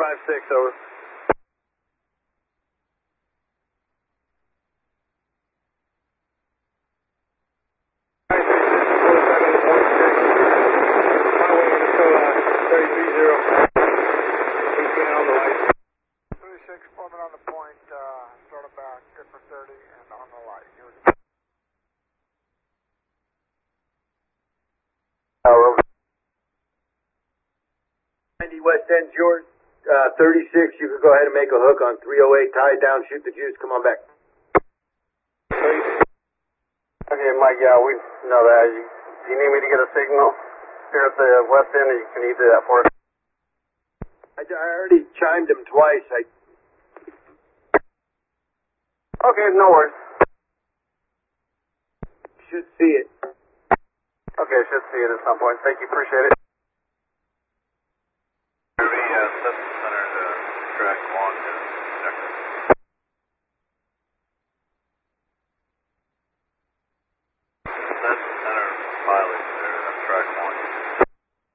656, over. West End, George, 36, you can go ahead and make a hook on 308, tie it down, shoot the juice, come on back. Okay, Mike, yeah, we know that. Do you need me to get a signal here at the West End, or can you do that for us? I already chimed him twice. Okay, no worries. Should see it. Okay, should see it at some point. Thank you, appreciate it. Center to track along to sector.